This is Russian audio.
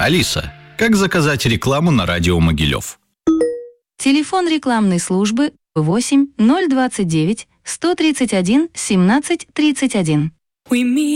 Алиса, как заказать рекламу на радио Могилев? Телефон рекламной службы 8 029 131 17 31.